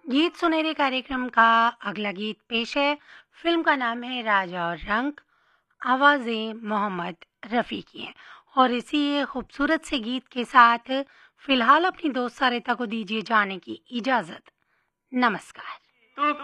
गीत सुनहरे कार्यक्रम का अगला गीत पेश है। फिल्म का नाम है राजा और रंक। आवाज़ें मोहम्मद रफ़ी की हैं और इसी खूबसूरत से गीत के साथ फिलहाल अपनी दोस्त सारिता को दीजिए जाने की इजाज़त। नमस्कार।